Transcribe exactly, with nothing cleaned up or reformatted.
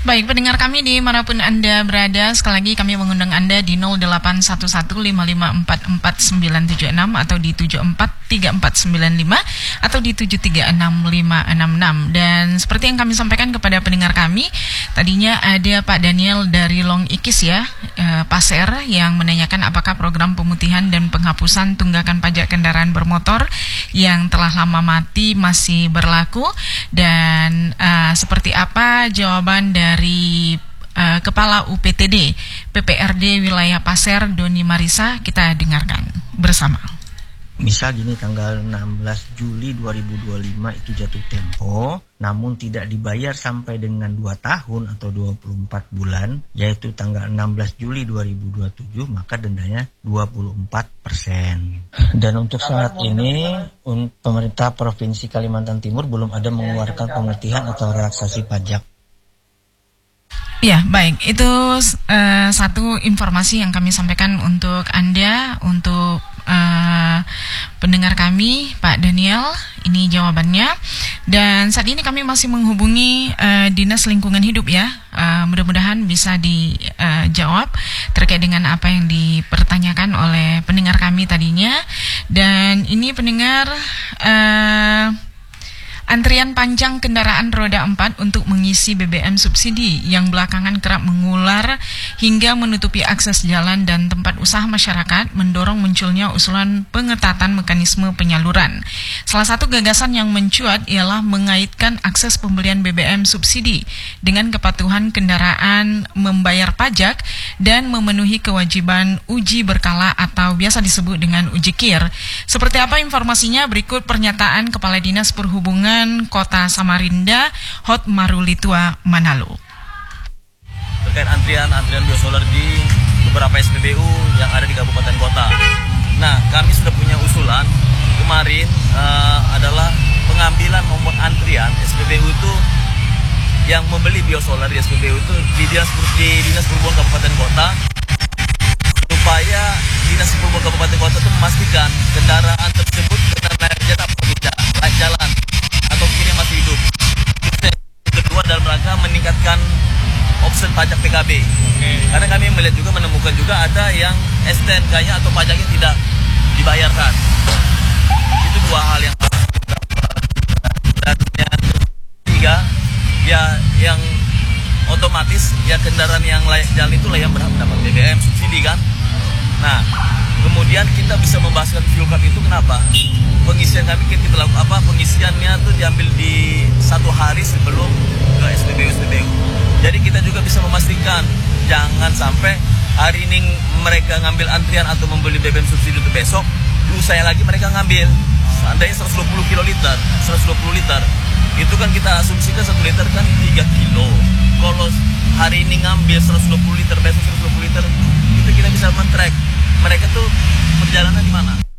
Baik, pendengar kami dimanapun Anda berada, sekali lagi kami mengundang Anda di nol delapan satu satu lima lima empat empat sembilan tujuh enam atau di tujuh empat tiga empat sembilan lima atau di tujuh tiga enam lima enam enam. Dan seperti yang kami sampaikan kepada pendengar kami, tadinya ada Pak Daniel dari Long Ikis ya, eh, Pasir, yang menanyakan apakah program pemutihan dan penghapusan tunggakan pajak kendaraan bermotor yang telah lama mati masih berlaku, dan eh, seperti apa jawaban dari dari uh, Kepala U P T D P P R D Wilayah Pasir, Doni Marisa. Kita dengarkan bersama. Misal gini, tanggal enam belas Juli dua ribu dua puluh lima itu jatuh tempo, namun tidak dibayar sampai dengan dua tahun atau dua puluh empat bulan, yaitu tanggal enam belas Juli dua ribu dua puluh tujuh, maka dendanya dua puluh empat persen. Dan untuk saat ini, pemerintah Provinsi Kalimantan Timur belum ada mengeluarkan pemutihan atau relaksasi pajak. Ya, baik. Itu uh, satu informasi yang kami sampaikan untuk Anda, untuk uh, pendengar kami, Pak Daniel. Ini jawabannya. Dan saat ini kami masih menghubungi uh, Dinas Lingkungan Hidup ya. Uh, mudah-mudahan bisa dijawab uh, terkait dengan apa yang dipertanyakan oleh pendengar kami tadinya. Dan ini pendengar... Uh, Antrian panjang kendaraan roda empat untuk mengisi B B M subsidi yang belakangan kerap mengular hingga menutupi akses jalan dan tempat usaha masyarakat mendorong munculnya usulan pengetatan mekanisme penyaluran. Salah satu gagasan yang mencuat ialah mengaitkan akses pembelian B B M subsidi dengan kepatuhan kendaraan membayar pajak dan memenuhi kewajiban uji berkala atau biasa disebut dengan uji kir. Seperti apa informasinya? Berikut pernyataan Kepala Dinas Perhubungan Kota Samarinda, Hot Marulitua Manalo. Terkait antrian-antrian biosolar di beberapa S P B U yang ada di kabupaten kota. Nah, kami sudah punya usulan kemarin uh, adalah pengambilan nomor antrian S P B U itu yang membeli biosolar di S P B U itu di Dinas, di Dinas Perhubungan Kabupaten Kota, supaya Dinas Perhubungan Kabupaten Kota itu memastikan kendaraan tersebut benar layak jalan atau tidak, layak jalan atau kini masih hidup. Kedua, dalam rangka meningkatkan opsi pajak P K B. Okay. Karena kami melihat juga, menemukan juga ada yang S T N K-nya atau pajaknya tidak dibayarkan. Itu dua hal yang harus kita. Dan yang ketiga, ya yang otomatis ya kendaraan yang layak jalan itulah yang berhak mendapat B B M subsidi kan. Nah, kemudian kita bisa membahaskan fuel card itu kenapa? Pengisian kami kita lakukan apa? Pengisiannya tuh diambil di satu hari sebelum ke S P B U S P B U. Jadi kita juga bisa memastikan jangan sampai hari ini mereka ngambil antrian atau membeli B B M subsidi untuk besok, lusa lagi mereka ngambil. Seandainya seratus dua puluh kiloliter, seratus dua puluh liter, itu kan kita asumsikan satu liter kan tiga kilo. Kalau hari ini ngambil seratus dua puluh liter, besok seratus dua puluh liter, itu kita bisa men-track mereka tuh perjalanan di mana.